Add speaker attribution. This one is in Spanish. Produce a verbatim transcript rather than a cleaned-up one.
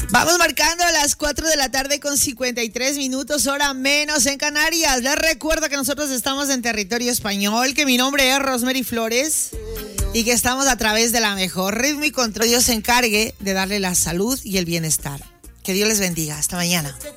Speaker 1: Vamos marcando a las cuatro de la tarde con cincuenta y tres minutos, hora menos en Canarias. Les recuerdo que nosotros estamos en territorio español, que mi nombre es Rosemary Flores y que estamos a través de la mejor ritmo y control. Dios se encargue de darle la salud y el bienestar. Que Dios les bendiga. Hasta mañana.